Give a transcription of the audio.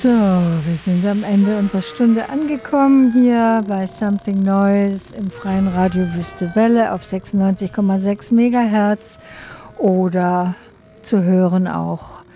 So, wir sind am Ende unserer Stunde angekommen hier bei Something Neues im freien Radio Wüste Welle auf 96,6 Megahertz oder zu hören auch